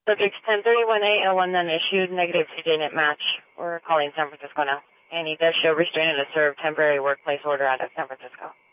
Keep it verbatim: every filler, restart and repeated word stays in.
Subject ten thirty-one A L one then issued negative T J net match. We're calling San Francisco now. And he does show restraint and a served temporary workplace order out of San Francisco.